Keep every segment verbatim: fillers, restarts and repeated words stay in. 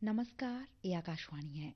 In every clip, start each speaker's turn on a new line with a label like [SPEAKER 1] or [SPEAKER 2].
[SPEAKER 1] नमस्कार, ये आकाशवाणी है।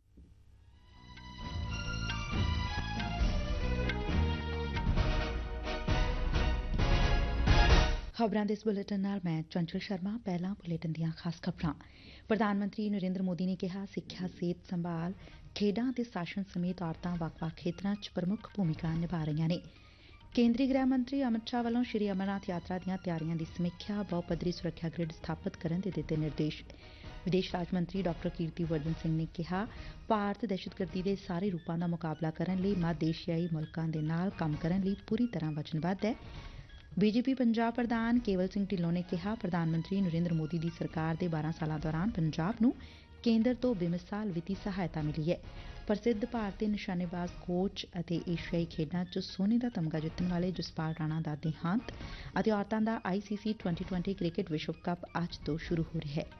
[SPEAKER 1] ਖਬਰਾਂ ਦੇ ਇਸ ਬੁਲੇਟਿਨ ਨਾਲ ਮੈਂ ਚੰਚਲ ਸ਼ਰਮਾ। ਪਹਿਲਾਂ ਬੁਲੇਟਿਨ ਦੀਆਂ ਖਾਸ ਖਬਰਾਂ। ਪ੍ਰਧਾਨ ਮੰਤਰੀ ਨਰਿੰਦਰ ਮੋਦੀ ਨੇ ਕਿਹਾ, ਸਿੱਖਿਆ, ਸਿਹਤ ਸੰਭਾਲ, ਖੇਡਾਂ ਅਤੇ ਸ਼ਾਸਨ ਸਮੇਤ ਔਰਤਾਂ ਵੱਖ-ਵੱਖ ਖੇਤਰਾਂ 'ਚ ਪ੍ਰਮੁੱਖ ਭੂਮਿਕਾ ਨਿਭਾ ਰਹੀਆਂ ਨੇ। ਕੇਂਦਰੀ ਗ੍ਰਹਿ ਮੰਤਰੀ ਅਮਿਤ ਸ਼ਾਹ ਵੱਲੋਂ ਸ੍ਰੀ ਅਮਰਨਾਥ ਯਾਤਰਾ ਦੀਆਂ ਤਿਆਰੀਆਂ ਦੀ ਸਮੀਖਿਆ, ਬਹੁ ਪੱਧਰੀ ਸੁਰੱਖਿਆ ਗ੍ਰਿਡ ਸਥਾਪਿਤ ਕਰਨ ਦੇ ਦਿੱਤੇ ਨਿਰਦੇਸ਼। ਵਿਦੇਸ਼ ਰਾਜ ਮੰਤਰੀ ਡਾ ਕੀਰਤੀ ਵਰਧਨ ਸਿੰਘ ਨੇ ਕਿਹਾ, ਭਾਰਤ ਦਹਿਸ਼ਤਗਰਦੀ ਦੇ ਸਾਰੇ ਰੂਪਾਂ ਦਾ ਮੁਕਾਬਲਾ ਕਰਨ ਲਈ ਮੱਧ ਏਸ਼ੀਆਈ ਮੁਲਕਾਂ ਦੇ ਨਾਲ ਕੰਮ ਕਰਨ ਲਈ ਪੂਰੀ ਤਰ੍ਹਾਂ ਵਚਨਬੱਧ ਐ। ਬੀਜੇਪੀ ਪੰਜਾਬ ਪ੍ਰਧਾਨ ਕੇਵਲ ਸਿੰਘ ਢਿੱਲੋਂ ਨੇ ਕਿਹਾ, ਪ੍ਰਧਾਨ ਮੰਤਰੀ ਨਰਿੰਦਰ ਮੋਦੀ ਦੀ ਸਰਕਾਰ ਦੇ ਬਾਰਾਂ ਸਾਲਾਂ ਦੌਰਾਨ ਪੰਜਾਬ ਨੂੰ ਕੇਂਦਰ ਤੋਂ ਬੇਮਿਸਾਲ ਵਿੱਤੀ ਸਹਾਇਤਾ ਮਿਲੀ ਐ। ਪ੍ਰਸਿੱਧ ਭਾਰਤੀ ਨਿਸ਼ਾਨੇਬਾਜ਼ ਕੋਚ ਅਤੇ ਏਸ਼ੀਆਈ ਖੇਡਾਂ 'ਚ ਸੋਨੇ ਦਾ ਤਮਗਾ ਜਿੱਤਣ ਵਾਲੇ ਜਸਪਾਲ ਰਾਣਾ ਦਾ ਦੇਹਾਂਤ ਅਤੇ ਔਰਤਾਂ ਦਾ ਆਈ ਸੀ ਸੀ ਟਵੈਂਟੀ ਟਵੈਂਟੀ ਕ੍ਰਿਕਟ ਵਿਸ਼ਵ ਕੱਪ ਅੱਜ ਤੋਂ ਸ਼ੁਰੂ ਹੋ ਰਿਹਾ ਹੈ।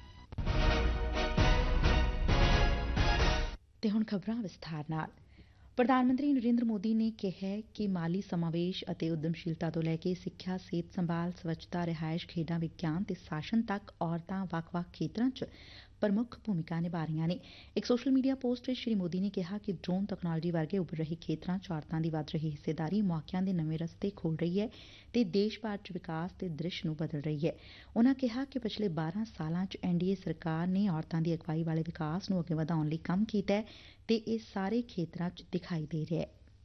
[SPEAKER 1] ਤੇ ਹੁਣ ਖਬਰਾਂ ਵਿਸਥਾਰ ਨਾਲ। ਪ੍ਰਧਾਨ ਮੰਤਰੀ ਨਰਿੰਦਰ ਮੋਦੀ ਨੇ ਕਿਹਾ ਕਿ ਮਾਲੀ ਸਮਾਵੇਸ਼ ਅਤੇ ਉਦਮਸ਼ੀਲਤਾ ਤੋਂ ਲੈ ਕੇ ਸਿੱਖਿਆ, ਸਿਹਤ ਸੰਭਾਲ, ਸਵੱਛਤਾ, ਰਿਹਾਇਸ਼, ਖੇਡਾਂ, ਵਿਗਿਆਨ ਤੇ ਸ਼ਾਸਨ ਤੱਕ ਔਰਤਾਂ ਵੱਖ-ਵੱਖ ਖੇਤਰਾਂ 'ਚ ਪ੍ਰਮੁੱਖ ਭੂਮਿਕਾ ਨਿਭਾ ਰਹੀਆਂ ਨੇ। ਇੱਕ ਸੋਸ਼ਲ ਮੀਡੀਆ ਪੋਸਟ ਵਿੱਚ ਸ੍ਰੀ ਮੋਦੀ ਨੇ ਕਿਹਾ ਕਿ ਡਰੋਨ ਤਕਨਾਲੋਜੀ ਵਰਗੇ ਉੱਭਰ ਰਹੇ ਖੇਤਰਾਂ 'ਚ ਔਰਤਾਂ ਦੀ ਵੱਧ ਰਹੀ ਹਿੱਸੇਦਾਰੀ ਮੌਕਿਆਂ ਦੇ ਨਵੇਂ ਰਸਤੇ ਖੋਲ੍ਹ ਰਹੀ ਐ ਤੇ ਦੇਸ਼ ਭਰ 'ਚ ਵਿਕਾਸ ਦੇ ਦ੍ਰਿਸ਼ ਨੂੰ ਬਦਲ ਰਹੀ ਐ। ਉਨੂਾਂ ਕਿਹਾ ਕਿ ਪਿਛਲੇ ਬਾਰਾਂ ਸਾਲਾਂ 'ਚ ਐਨ ਡੀ ਏ ਸਰਕਾਰ ਨੇ ਔਰਤਾਂ ਦੀ ਅਗਵਾਈ ਵਾਲੇ ਵਿਕਾਸ ਨੂੰ ਅੱਗੇ ਵਧਾਉਣ ਲਈ ਕੰਮ ਕੀਤਾ ਤੇ ਇਹ ਸਾਰੇ ਖੇਤਰਾਂ 'ਚ ਦਿਖਾਈ ਦੇ ਰਿਹਾ ਹੈ।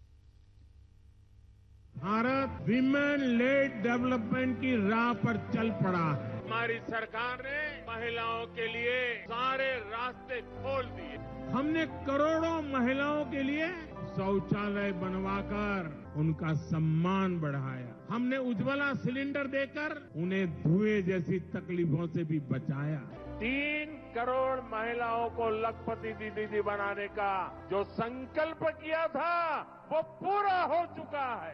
[SPEAKER 2] भारत विमेन लेड डेवलपमेंट की राह पर चल पड़ा है। हमारी सरकार ने महिलाओं के लिए सारे रास्ते खोल दिए। हमने करोड़ों महिलाओं के लिए शौचालय बनवाकर उनका सम्मान बढ़ाया। हमने उज्ज्वला सिलेंडर देकर उन्हें धुएं जैसी तकलीफों से भी बचाया। तीन करोड़ महिलाओं को लखपति दीदी बनाने का जो संकल्प किया था वो पूरा हो चुका है।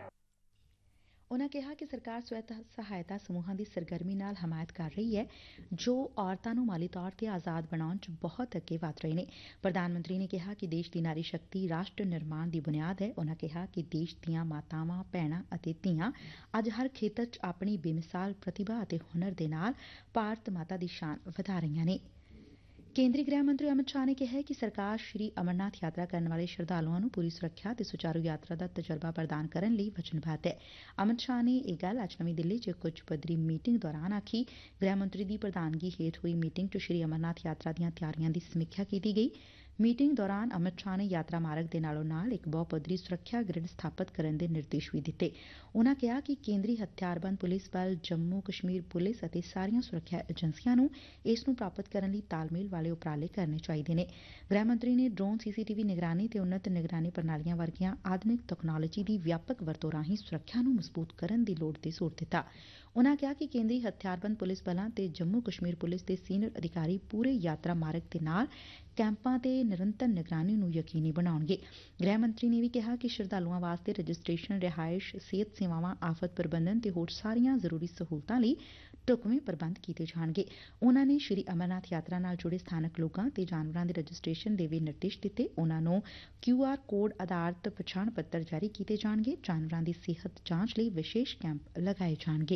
[SPEAKER 1] ਉਨੂਾਂ ਕਿਹਾ ਕਿ ਸਰਕਾਰ ਸਵੈ ਸਹਾਇਤਾ ਸਮੂਹਾਂ ਦੀ ਸਰਗਰਮੀ ਨਾਲ ਹਮਾਇਤ ਕਰ ਰਹੀ ਹੈ, ਜੋ ਔਰਤਾਂ ਨੂੰ ਮਾਲੀ ਤੌਰ ਤੇ ਆਜ਼ਾਦ ਬਣਾਉਣ 'ਚ ਬਹੁਤ ਅੱਗੇ ਵਧ ਰਹੇ ਨੇ। ਪ੍ਰਧਾਨ ਮੰਤਰੀ ਨੇ ਕਿਹਾ ਕਿ ਦੇਸ਼ ਦੀ ਨਾਰੀ ਸ਼ਕਤੀ ਰਾਸ਼ਟਰ ਨਿਰਮਾਣ ਦੀ ਬੁਨਿਆਦ ਹੈ। ਉਨੂਾਂ ਕਿਹਾ ਕਿ ਦੇਸ਼ ਦੀਆਂ ਮਾਤਾਵਾਂ, ਭੈਣਾਂ ਅਤੇ ਧੀਆਂ ਅੱਜ ਹਰ ਖੇਤਰ 'ਚ ਆਪਣੀ ਬੇਮਿਸਾਲ ਪ੍ਰਤਿਭਾ ਅਤੇ ਹੁਨਰ ਦੇ ਨਾਲ ਭਾਰਤ ਮਾਤਾ ਦੀ ਸ਼ਾਨ ਵਧਾ ਰਹੀਆਂ ਨੇ। ਕੇਂਦਰੀ ਗ੍ਰਹਿ ਮੰਤਰੀ ਅਮਿਤ ਸ਼ਾਹ ਨੇ ਕਿਹਾ ਕਿ ਸਰਕਾਰ ਸ੍ਰੀ ਅਮਰਨਾਥ ਯਾਤਰਾ ਕਰਨ ਵਾਲੇ ਸ਼ਰਧਾਲੂਆਂ ਨੂੰ ਪੂਰੀ ਸੁਰੱਖਿਆ ਤੇ ਸੁਚਾਰੂ ਯਾਤਰਾ ਦਾ ਤਜਰਬਾ ਪ੍ਰਦਾਨ ਕਰਨ ਲਈ ਵਚਨਬੱਧ ਹੈ। ਅਮਿਤ ਸ਼ਾਹ ਨੇ ਇਹ ਗੱਲ ਅੱਜ ਨਵੀਂ ਦਿੱਲੀ 'ਚ ਇੱਕ ਉੱਚ ਪੱਧਰੀ ਮੀਟਿੰਗ ਦੌਰਾਨ ਆਖੀ। ਗ੍ਰਹਿ ਮੰਤਰੀ ਦੀ ਪ੍ਰਧਾਨਗੀ ਹੇਠ ਹੋਈ ਮੀਟਿੰਗ 'ਚ ਸ੍ਰੀ ਅਮਰਨਾਥ ਯਾਤਰਾ ਦੀਆਂ ਤਿਆਰੀਆਂ ਦੀ ਸਮੀਖਿਆ ਕੀਤੀ ਗਈ। ਮੀਟਿੰਗ ਦੌਰਾਨ ਅਮਿਤ ਸ਼ਾਹ ਨੇ ਯਾਤਰਾ ਮਾਰਗ ਦੇ ਨਾਲੋਂ ਨਾਲ ਇੱਕ ਬਹੁ ਪੱਧਰੀ ਸੁਰੱਖਿਆ ਗ੍ਰਿਡ ਸਥਾਪਿਤ ਕਰਨ ਦੇ ਨਿਰਦੇਸ਼ ਵੀ ਦਿੱਤੇ। ਉਨੂਾਂ ਕਿਹਾ ਕਿ ਕੇਂਦਰੀ ਹਥਿਆਰਬੰਦ ਪੁਲਿਸ ਬਲ, ਜੰਮੂ ਕਸ਼ਮੀਰ ਪੁਲਿਸ ਅਤੇ ਸਾਰੀਆਂ ਸੁਰੱਖਿਆ ਏਜੰਸੀਆਂ ਨੂੰ ਇਸ ਨੂੰ ਪ੍ਰਾਪਤ ਕਰਨ ਲਈ ਤਾਲਮੇਲ ਵਾਲੇ ਉਪਰਾਲੇ ਕਰਨੇ ਚਾਹੀਦੇ ਨੇ। ਗ੍ਰਹਿ ਮੰਤਰੀ ਨੇ ਡਰੋਨ, ਸੀ ਸੀ ਟੀ ਵੀ ਨਿਗਰਾਨੀ ਤੇ ਉੱਨਤ ਨਿਗਰਾਨੀ ਪ੍ਰਣਾਲੀਆਂ ਵਰਗੀਆਂ ਆਧੁਨਿਕ ਤਕਨਾਲੋਜੀ ਦੀ ਵਿਆਪਕ ਵਰਤੋਂ ਰਾਹੀਂ ਸੁਰੱਖਿਆ ਨੂੰ ਮਜ਼ਬੂਤ ਕਰਨ ਦੀ ਲੋੜ ਤੇ ਜ਼ੋਰ ਦਿੱਤਾ। ਉਨੂਾਂ ਕਿਹਾ ਕਿ ਕੇਂਦਰੀ ਹਥਿਆਰਬੰਦ ਪੁਲਿਸ ਬਲਾਂ ਤੇ ਜੰਮੂ ਕਸ਼ਮੀਰ ਪੁਲਿਸ ਦੇ ਸੀਨੀਅਰ ਅਧਿਕਾਰੀ ਪੂਰੇ ਯਾਤਰਾ ਮਾਰਗ ਦੇ ਨਾਲ ਕੈਂਪਾਂ ਤੇ ਨਿਰੰਤਰ ਨਿਗਰਾਨੀ ਨੂੰ ਯਕੀਨੀ ਬਣਾਉਣਗੇ। ਗ੍ਰਹਿ ਮੰਤਰੀ ਨੇ ਵੀ ਕਿਹਾ ਕਿ ਸ਼ਰਧਾਲੂਆਂ ਵਾਸਤੇ ਰਜਿਸਟ੍ਰੇਸ਼ਨ, ਰਿਹਾਇਸ਼, ਸਿਹਤ ਸੇਵਾਵਾਂ, ਆਫਤ ਪ੍ਰਬੰਧਨ ਤੇ ਹੋਰ ਸਾਰੀਆਂ ਜ਼ਰੂਰੀ ਸਹੂਲਤਾਂ ਲਈ ਢੁਕਵੇਂ ਪ੍ਰਬੰਧ ਕੀਤੇ ਜਾਣਗੇ। ਉਨੂਾਂ ਨੇ ਸ੍ਰੀ ਅਮਰਨਾਥ ਯਾਤਰਾ ਨਾਲ ਜੁੜੇ ਸਥਾਨਕ ਲੋਕਾਂ ਤੇ ਜਾਨਵਰਾਂ ਦੇ ਰਜਿਸਟ੍ਰੇਸ਼ਨ ਦੇ ਵੀ ਨਿਰਦੇਸ਼ ਦਿੱਤੇ। ਉਨੂਾਂ ਨੂੰ ਕਿਊ ਆਰ ਕੋਡ ਆਧਾਰਿਤ ਪਛਾਣ ਪੱਤਰ ਜਾਰੀ ਕੀਤੇ ਜਾਣਗੇ। ਜਾਨਵਰਾਂ ਦੀ ਸਿਹਤ ਜਾਂਚ ਲਈ ਵਿਸ਼ੇਸ਼ ਕੈਂਪ ਲਗਾਏ ਜਾਣਗੇ।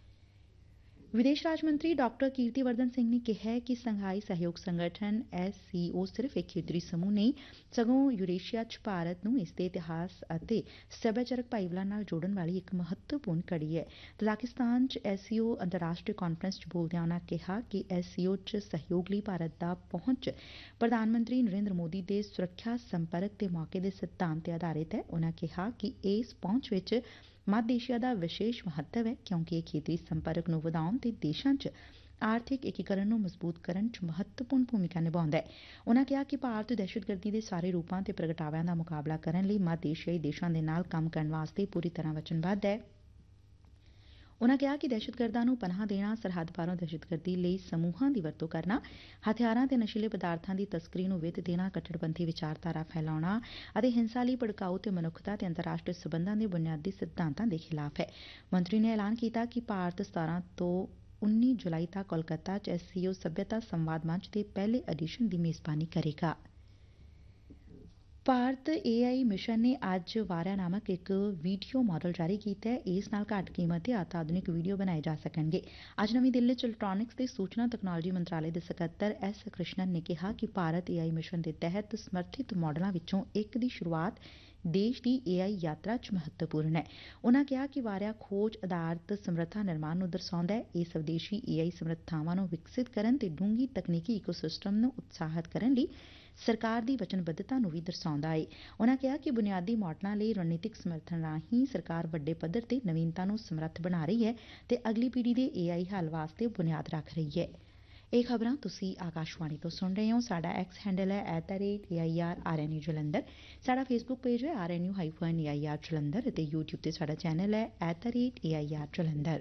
[SPEAKER 1] ਵਿਦੇਸ਼ ਰਾਜ ਮੰਤਰੀ ਡਾ ਕੀਰਤੀ ਵਰਧਨ ਸਿੰਘ ਨੇ ਕਿਹਾ ਕਿ ਸੰਘਾਈ ਸਹਿਯੋਗ ਸੰਗਠਨ ਐਸ ਸੀ ਓ ਸਿਰਫ ਇੱਕ ਖੇਤਰੀ ਸਮੂਹ ਨਹੀਂ, ਸਗੋਂ ਯੂਰੇਸ਼ੀਆ 'ਚ ਭਾਰਤ ਨੂੰ ਇਸ ਦੇ ਇਤਿਹਾਸ ਅਤੇ ਸੱਭਿਆਚਾਰਕ ਭਾਈਵਾਲਾਂ ਨਾਲ ਜੋੜਨ ਵਾਲੀ ਇੱਕ ਮਹੱਤਵਪੂਰਨ ਕੜੀ ਹੈ। ਤਜ਼ਾਕਿਸਤਾਨ 'ਚ ਐਸ ਸੀ ਓ ਅੰਤਰਰਾਸ਼ਟਰੀ ਕਾਨਫਰੰਸ 'ਚ ਬੋਲਦਿਆਂ ਉਨੂਾਂ ਕਿਹਾ ਕਿ ਐਸ ਸੀ ਓ 'ਚ ਸਹਿਯੋਗ ਲਈ ਭਾਰਤ ਦਾ ਪਹੁੰਚ ਪ੍ਰਧਾਨ ਮੰਤਰੀ ਨਰਿੰਦਰ ਮੋਦੀ ਦੇ ਸੁਰੱਖਿਆ, ਸੰਪਰਕ ਤੇ ਮੌਕੇ ਦੇ ਸਿਧਾਂਤ ਤੇ ਆਧਾਰਿਤ ਹੈ। ਉਨੂਾਂ ਕਿਹਾ ਕਿ ਇਸ ਪਹੁੰਚ ਵਿੱਚ ਮੱਧ ਏਸ਼ੀਆ ਦਾ ਵਿਸ਼ੇਸ਼ ਮਹੱਤਵ ਹੈ, ਕਿਉਂਕਿ ਇਹ ਖੇਤਰੀ ਸੰਪਰਕ ਨੂੰ ਵਧਾਉਣ ਤੇ ਦੇਸ਼ਾਂ 'ਚ ਆਰਥਿਕ ਏਕੀਕਰਨ ਨੂੰ ਮਜ਼ਬੂਤ ਕਰਨ 'ਚ ਮਹੱਤਵਪੂਰਨ ਭੂਮਿਕਾ ਨਿਭਾਉਂਦਾ ਹੈ। ਉਨੂਾਂ ਕਿਹਾ ਕਿ ਭਾਰਤ ਦਹਿਸ਼ਤਗਰਦੀ ਦੇ ਸਾਰੇ ਰੂਪਾਂ ਤੇ ਪ੍ਰਗਟਾਵਿਆਂ ਦਾ ਮੁਕਾਬਲਾ ਕਰਨ ਲਈ ਮੱਧ ਏਸ਼ੀਆਈ ਦੇਸ਼ਾਂ ਦੇ ਨਾਲ ਕੰਮ ਕਰਨ ਵਾਸਤੇ ਪੂਰੀ ਤਰ੍ਹਾਂ ਵਚਨਬੱਧ ਹੈ। ਉਨੂਾਂ ਕਿਹਾ ਕਿ ਦਹਿਸ਼ਤਗਰਦਾਂ ਨੂੰ ਪਨਾਹ ਦੇਣਾ, ਸਰਹੱਦ ਪਾਰੋਂ ਦਹਿਸ਼ਤਗਰਦੀ ਲਈ ਸਮੂਹਾਂ ਦੀ ਵਰਤੋਂ ਕਰਨਾ, ਹਥਿਆਰਾਂ ਤੇ ਨਸ਼ੀਲੇ ਪਦਾਰਥਾਂ ਦੀ ਤਸਕਰੀ ਨੂੰ ਵਿੱਤ ਦੇਣਾ, ਕੱਟੜਪੰਥੀ ਵਿਚਾਰਧਾਰਾ ਫੈਲਾਉਣਾ ਅਤੇ ਹਿੰਸਾ ਲਈ ਭੜਕਾਊ ਤੇ ਮਨੁੱਖਤਾ ਤੇ ਅੰਤਰਰਾਸ਼ਟਰੀ ਸਬੰਧਾਂ ਦੇ ਬੁਨਿਆਦੀ ਸਿਧਾਂਤਾਂ ਦੇ ਖਿਲਾਫ਼ ਹੈ। ਮੰਤਰੀ ਨੇ ਐਲਾਨ ਕੀਤਾ ਕਿ ਭਾਰਤ ਸਤਾਰਾਂ ਤੋਂ ਉੱਨੀ ਜੁਲਾਈ ਤੱਕ ਕੋਲਕਾਤਾ 'ਚ ਐਸ ਸੀ ਓ ਸੱਭਿਅਤਾ ਸੰਵਾਦ ਮੰਚ ਦੇ ਪਹਿਲੇ ਐਡੀਸ਼ਨ ਦੀ ਮੇਜ਼ਬਾਨੀ ਕਰੇਗਾ। ਭਾਰਤ ਏ ਆਈ ਮਿਸ਼ਨ ਨੇ ਅੱਜ ਵਾਰਿਆ ਨਾਮਕ ਇੱਕ ਵੀਡੀਓ ਮਾਡਲ ਜਾਰੀ ਕੀਤਾ ਹੈ। ਇਸ ਨਾਲ ਘੱਟ ਕੀਮਤ ਤੇ ਅਤਿ ਆਧੁਨਿਕ ਵੀਡੀਓ ਬਣਾਏ ਜਾ ਸਕਣਗੇ। ਅੱਜ ਨਵੀਂ ਦਿੱਲੀ ਚ ਇਲੈਕਟ੍ਰਾਨਿਕਸ ਤੇ ਸੂਚਨਾ ਤਕਨਾਲੋਜੀ ਮੰਤਰਾਲੇ ਦੇ ਸਕੱਤਰ ਐਸ ਕ੍ਰਿਸ਼ਨਨ ਨੇ ਕਿਹਾ ਕਿ ਭਾਰਤ ਏ ਆਈ ਮਿਸ਼ਨ ਦੇ ਤਹਿਤ ਸਮਰਥਿਤ ਮਾਡਲਾਂ ਵਿੱਚੋਂ ਇੱਕ ਦੀ ਸ਼ੁਰੂਆਤ ਦੇਸ਼ ਦੀ ਏ ਆਈ ਯਾਤਰਾ ਚ ਮਹੱਤਵਪੂਰਨ ਹੈ। ਉਨਾਂ ਕਿਹਾ ਕਿ ਵਾਰਿਆ ਖੋਜ ਆਧਾਰਿਤ ਸਮਰੱਥਾ ਨਿਰਮਾਣ ਨੂੰ ਦਰਸਾਉਂਦਾ ਹੈ। ਇਹ ਸਵਦੇਸ਼ੀ ਏ ਆਈ ਸਮਰੱਥਾਵਾਂ ਨੂੰ ਵਿਕਸਿਤ ਕਰਨ ਤੇ ਡੂੰਘੀ ਤਕਨੀਕੀ ਇਕੋਸਿਸਟਮ ਨੂੰ ਉਤਸ਼ਾਹਿਤ ਕਰਨ ਲਈ ਸਰਕਾਰ ਦੀ ਵਚਨਬੱਧਤਾ ਨੂੰ ਵੀ ਦਰਸਾਉਂਦਾ ਏ। ਉਨਾਂ ਕਿਹਾ ਕਿ ਬੁਨਿਆਦੀ ਮਾਡਲਾਂ ਲਈ ਰਣਨੀਤਿਕ ਸਮਰਥਨ ਰਾਹੀਂ ਸਰਕਾਰ ਵੱਡੇ ਪੱਧਰ ਤੇ ਨਵੀਨਤਾ ਨੂੰ ਸਮਰੱਥ ਬਣਾ ਰਹੀ ਹੈ ਤੇ ਅਗਲੀ ਪੀੜ੍ਹੀ ਦੇ ਏ ਆਈ ਹੱਲ ਵਾਸਤੇ ਬੁਨਿਆਦ ਰੱਖ ਰਹੀ ਹੈ। ਇਹ ਖਬਰਾਂ ਤੁਸੀਂ ਆਕਾਸ਼ਵਾਣੀ ਤੋਂ ਸੁਣ ਰਹੇ ਹੋ। ਸਾਡਾ ਐਕਸ ਹੈਂਡਲ ਹੈ at the rate A I R R N U Jalandhar. ਸਾਡਾ ਫੇਸਬੁੱਕ ਪੇਜ ਹੈ R N U hyphen A I R Jalandhar ਅਤੇ ਯੂਟਿਊਬ ਤੇ ਸਾਡਾ ਚੈਨਲ ਹੈ at the rate A I R Jalandhar.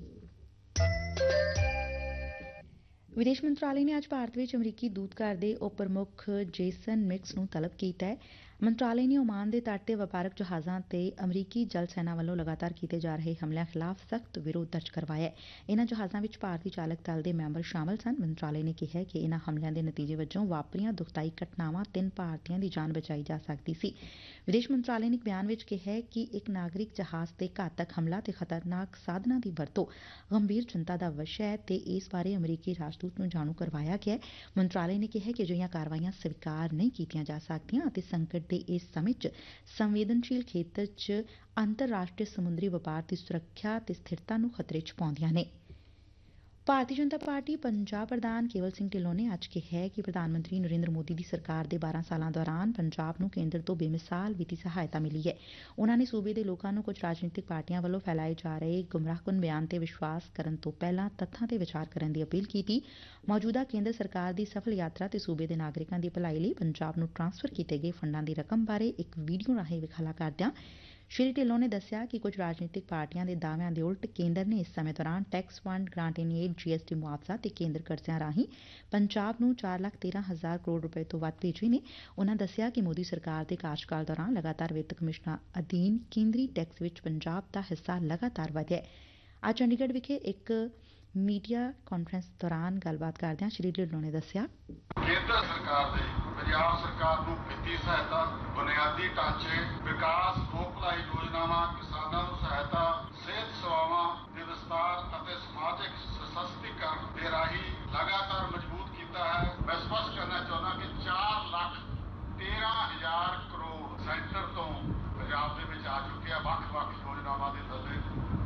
[SPEAKER 1] ਵਿਦੇਸ਼ ਮੰਤਰਾਲੇ ਨੇ ਅੱਜ ਭਾਰਤ ਵਿੱਚ ਅਮਰੀਕੀ ਦੂਤਘਰ ਦੇ ਉਪ ਪ੍ਰਮੁੱਖ ਜੇਸਨ ਮਿਕਸ ਨੂੰ ਤਲਬ ਕੀਤਾ ਹੈ। ਮੰਤਰਾਲੇ ਨੇ ਓਮਾਨ ਦੇ ਤੱਟ ਤੇ ਵਪਾਰਕ ਜਹਾਜ਼ਾਂ ਤੇ ਅਮਰੀਕੀ ਜਲ ਸੈਨਾ ਵੱਲੋਂ ਲਗਾਤਾਰ ਕੀਤੇ ਜਾ ਰਹੇ ਹਮਲਿਆਂ ਖਿਲਾਫ਼ ਸਖ਼ਤ ਵਿਰੋਧ ਦਰਜ ਕਰਵਾਇਆ ਹੈ। ਇਨ੍ਹਾਂ ਜਹਾਜ਼ਾਂ ਵਿੱਚ ਭਾਰਤੀ ਚਾਲਕ ਦਲ ਦੇ ਮੈਂਬਰ ਸ਼ਾਮਲ ਸਨ। ਮੰਤਰਾਲੇ ਨੇ ਕਿਹਾ ਕਿ ਇਨ੍ਹਾਂ ਹਮਲਿਆਂ ਦੇ ਨਤੀਜੇ ਵਜੋਂ ਵਾਪਰੀਆਂ ਦੁਖਦਾਈ ਘਟਨਾਵਾਂ ਤਿੰਨ ਭਾਰਤੀਆਂ ਦੀ ਜਾਨ ਬਚਾਈ ਜਾ ਸਕਦੀ ਸੀ। ਵਿਦੇਸ਼ ਮੰਤਰਾਲੇ ਨੇ ਇੱਕ ਬਿਆਨ ਵਿੱਚ ਕਿਹਾ ਕਿ ਇੱਕ ਨਾਗਰਿਕ ਜਹਾਜ਼ ਤੇ ਘਾਤਕ ਹਮਲਾ ਤੇ ਖਤਰਨਾਕ ਸਾਧਨਾਂ ਦੀ ਵਰਤੋਂ ਗੰਭੀਰ ਚਿੰਤਾ ਦਾ ਵਿਸ਼ਾ ਹੈ ਤੇ ਇਸ ਬਾਰੇ ਅਮਰੀਕੀ ਰਾਜਦੂਤ ਨੂੰ ਜਾਣੂ ਕਰਵਾਇਆ ਗਿਆ ਹੈ। ਮੰਤਰਾਲੇ ਨੇ ਕਿਹਾ ਕਿ ਅਜਿਹੀਆਂ ਕਾਰਵਾਈਆਂ ਸਵੀਕਾਰ ਨਹੀਂ ਕੀਤੀਆਂ ਜਾ ਸਕਦੀਆਂ ਅਤੇ ਸੰਕਟ ਦੇ ਇਸ ਸਮੇਂ ਚ ਸੰਵੇਦਨਸ਼ੀਲ ਖੇਤਰ ਚ ਅੰਤਰਰਾਸ਼ਟਰੀ ਸਮੁੰਦਰੀ ਵਪਾਰ ਦੀ ਸੁਰੱਖਿਆ ਤੇ ਸਥਿਰਤਾ ਨੂੰ ਖਤਰੇ ਚ ਪਾਉਂਦੀਆਂ ਨੇ। ਭਾਰਤੀ ਜਨਤਾ ਪਾਰਟੀ ਪੰਜਾਬ ਪ੍ਰਧਾਨ ਕੇਵਲ ਸਿੰਘ ਢਿੱਲੋਂ ਨੇ ਅੱਜ ਕਿਹਾ ਕਿ ਪ੍ਰਧਾਨ ਮੰਤਰੀ ਨਰਿੰਦਰ ਮੋਦੀ ਦੀ ਸਰਕਾਰ ਦੇ ਬਾਰਾਂ ਸਾਲਾਂ ਦੌਰਾਨ ਪੰਜਾਬ ਨੂੰ ਕੇਂਦਰ ਤੋਂ ਬੇਮਿਸਾਲ ਵਿੱਤੀ ਸਹਾਇਤਾ ਮਿਲੀ ਹੈ। ਉਨ੍ਹਾਂ ਨੇ ਸੂਬੇ ਦੇ ਲੋਕਾਂ ਨੂੰ ਕੁਝ ਰਾਜਨੀਤਿਕ ਪਾਰਟੀਆਂ ਵੱਲੋਂ ਫੈਲਾਏ ਜਾ ਰਹੇ ਗੁੰਮਰਾਹਕੁੰਨ ਬਿਆਨ ਤੇ ਵਿਸ਼ਵਾਸ ਕਰਨ ਤੋਂ ਪਹਿਲਾਂ ਤੱਥਾਂ ਤੇ ਵਿਚਾਰ ਕਰਨ ਦੀ ਅਪੀਲ ਕੀਤੀ। ਮੌਜੂਦਾ ਕੇਂਦਰ ਸਰਕਾਰ ਦੀ ਸਫਲ ਯਾਤਰਾ ਤੇ ਸੂਬੇ ਦੇ ਨਾਗਰਿਕਾਂ ਦੀ ਭਲਾਈ ਲਈ ਪੰਜਾਬ ਨੂੰ ਟਰਾਂਸਫਰ ਕੀਤੇ ਗਏ ਫੰਡਾਂ ਦੀ ਰਕਮ ਬਾਰੇ ਇੱਕ ਵੀਡੀਓ ਰਾਹੀਂ ਵਿਖਾਲਾ ਕਰਦਿਆਂ ਸ਼੍ਰੀ ਢਿੱਲੋਂ ਨੇ ਦੱਸਿਆ ਕਿ ਕੁਝ ਰਾਜਨੀਤਿਕ ਪਾਰਟੀਆਂ ਦੇ ਦਾਅਵਿਆਂ ਦੇ ਉਲਟ ਕੇਂਦਰ ਨੇ ਇਸ ਸਮੇਂ ਦੌਰਾਨ ਟੈਕਸ ਫੰਡ, ਗ੍ਰਾਂਟ ਇਨ ਏਡ, ਜੀ ਐਸ ਟੀ ਮੁਆਵਜ਼ਾ ਤੇ ਕੇਂਦਰ ਕਰਜ਼ਿਆਂ ਰਾਹੀਂ ਪੰਜਾਬ ਨੂੰ ਚਾਰ ਲੱਖ ਤੇਰਾਂ ਹਜ਼ਾਰ ਕਰੋੜ ਰੁਪਏ ਤੋਂ ਵੱਧ ਭੇਜੇ ਨੇ। ਉਨ੍ਹਾਂ ਦੱਸਿਆ ਕਿ ਮੋਦੀ ਸਰਕਾਰ ਦੇ ਕਾਰਜਕਾਲ ਦੌਰਾਨ ਲਗਾਤਾਰ ਵਿੱਤ ਕਮਿਸ਼ਨਾਂ ਅਧੀਨ ਕੇਂਦਰੀ ਟੈਕਸ ਵਿੱਚ ਪੰਜਾਬ ਦਾ ਹਿੱਸਾ ਲਗਾਤਾਰ ਵਧਿਆ ਹੈ। ਅੱਜ ਚੰਡੀਗੜ੍ਹ ਵਿਖੇ ਇੱਕ ਮੀਡੀਆ ਕਾਨਫਰੰਸ ਦੌਰਾਨ ਗੱਲਬਾਤ ਕਰਦਿਆਂ ਸ਼੍ਰੀ ਢਿੱਲੋਂ ਨੇ ਦੱਸਿਆ,
[SPEAKER 3] ਕੇਂਦਰ ਸਰਕਾਰ ਦੇ ਪੰਜਾਬ ਸਰਕਾਰ ਨੂੰ ਵਿੱਤੀ ਸਹਾਇਤਾ, ਬੁਨਿਆਦੀ ਢਾਂਚੇ ਵਿਕਾਸ, ਲੋਕ ਭਲਾਈ ਯੋਜਨਾਵਾਂ, ਕਿਸਾਨਾਂ ਨੂੰ ਸਹਾਇਤਾ, ਸਿਹਤ ਸੇਵਾਵਾਂ ਦੇ ਵਿਸਤਾਰ ਅਤੇ ਸਮਾਜਿਕ ਸਸ਼ਕਤੀਕਰਨ ਦੇ ਰਾਹੀਂ ਲਗਾਤਾਰ ਮਜ਼ਬੂਤ ਕੀਤਾ ਹੈ। ਮੈਂ ਸਪਸ਼ਟ ਕਰਨਾ ਚਾਹੁੰਦਾ ਕਿ ਚਾਰ ਲੱਖ ਤੇਰਾਂ ਹਜ਼ਾਰ ਕਰੋੜ ਸੈਂਟਰ ਤੋਂ ਪੰਜਾਬ ਦੇ ਵਿੱਚ ਆ ਚੁੱਕਿਆ ਵੱਖ-ਵੱਖ ਯੋਜਨਾਵਾਂ ਦੇ ਥੱਲੇ।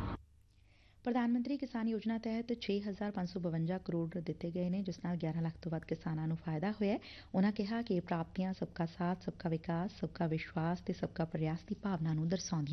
[SPEAKER 1] ਪ੍ਰਧਾਨ ਮੰਤਰੀ ਕਿਸਾਨ ਯੋਜਨਾ ਤਹਿਤ ਛੇ ਹਜ਼ਾਰ ਪੰਜ ਸੌ ਬਵੰਜਾ ਕਰੋੜ ਦਿੱਤੇ ਗਏ ਨੇ, ਜਿਸ ਨਾਲ ਗਿਆਰਾਂ ਲੱਖ ਤੋਂ ਵੱਧ ਕਿਸਾਨਾਂ ਨੂੰ ਫਾਇਦਾ ਹੋਇਆ ਹੈ। ਉਨ੍ਹਾਂ ਕਿਹਾ ਕਿ ਇਹ ਪ੍ਰਾਪਤੀਆਂ ਸਬਕਾ ਸਾਥ, ਸਬਕਾ ਵਿਕਾਸ, ਸਬਕਾ ਵਿਸ਼ਵਾਸ ਤੇ ਸਬਕਾ ਪ੍ਰਯਾਸ ਦੀ ਭਾਵਨਾ ਨੂੰ ਦਰਸਾਉਂਦੀਆਂ